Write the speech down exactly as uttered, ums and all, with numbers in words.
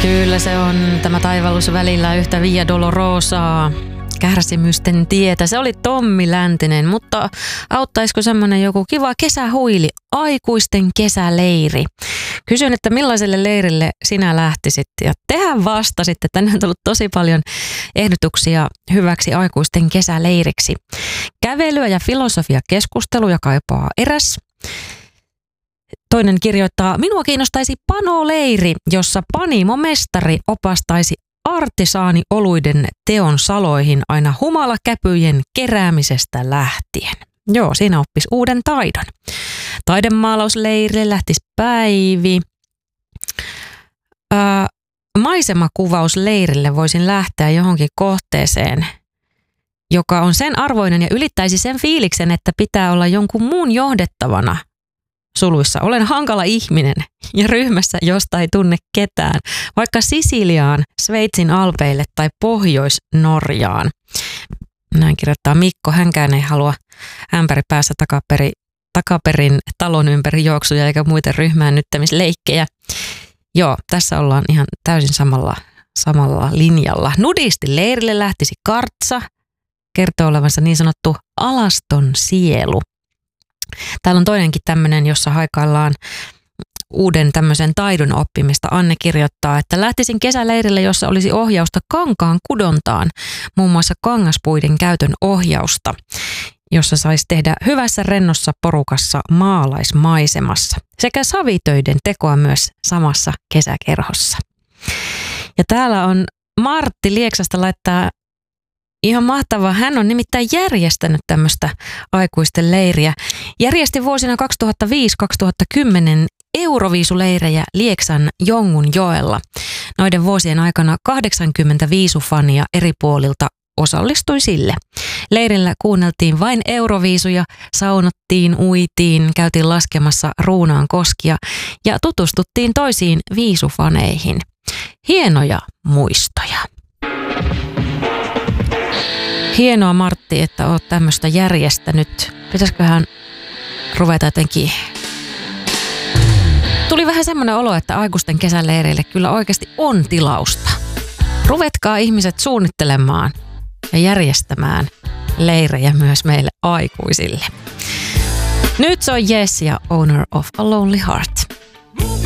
Kyllä se on tämä taivallus välillä yhtä Via Dolorosaa, kärsimysten tietä. Se oli Tommi Läntinen, mutta auttaisiko semmoinen joku kiva kesähuili, aikuisten kesäleiri? Kysyin, että millaiselle leirille sinä lähtisit ja tehän vastasit, että tänne on tullut tosi paljon ehdotuksia hyväksi aikuisten kesäleiriksi. Kävelyä ja filosofiakeskusteluja kaipaa eräs. Toinen kirjoittaa, minua kiinnostaisi panoleiri, jossa panimomestari opastaisi artisaanioluiden teon saloihin aina humalakäpyjen keräämisestä lähtien. Joo, siinä oppisi uuden taidon. Taidemaalausleirille lähtisi Päivi. Öö, maisemakuvausleirille voisin lähteä johonkin kohteeseen, joka on sen arvoinen ja ylittäisi sen fiiliksen, että pitää olla jonkun muun johdettavana. Suluissa olen hankala ihminen ja ryhmässä, josta ei tunne ketään, vaikka Sisiliaan, Sveitsin alpeille tai Pohjois-Norjaan. Näin kirjoittaa Mikko, hänkään ei halua ämpäri päässä takaperi, takaperin talon ympäri juoksuja eikä muita ryhmäännyttämisleikkejä. Joo, tässä ollaan ihan täysin samalla, samalla linjalla. Nudisti leirille lähtisi Kartsa, kertoo olevansa niin sanottu alaston sielu. Täällä on toinenkin tämmöinen, jossa haikaillaan uuden tämmöisen taidon oppimista. Anne kirjoittaa, että lähtisin kesäleirille, jossa olisi ohjausta kankaan kudontaan, muun muassa kangaspuiden käytön ohjausta, jossa saisi tehdä hyvässä rennossa porukassa maalaismaisemassa sekä savitöiden tekoa myös samassa kesäkerhossa. Ja täällä on Martti Lieksasta laittaa ihan mahtavaa. Hän on nimittäin järjestänyt tämmöistä aikuisten leiriä. Järjesti vuosina kaksituhattaviisi kaksituhattakymmenen Euroviisuleirejä Lieksan Jongunjoella. Noiden vuosien aikana kahdeksankymmentä viisufania eri puolilta osallistui sille. Leirillä kuunneltiin vain Euroviisuja, saunottiin, uitiin, käytiin laskemassa Ruunaan koskia ja tutustuttiin toisiin viisufaneihin. Hienoja muistoja. Hienoa Martti, että oot tämmöistä järjestänyt. Pitäisiköhän ruveta jotenkin. Tuli vähän semmoinen olo, että aikuisten kesäleireille kyllä oikeasti on tilausta. Ruvetkaa ihmiset suunnittelemaan ja järjestämään leirejä myös meille aikuisille. Nyt se on Yes ja Owner of a Lonely Heart.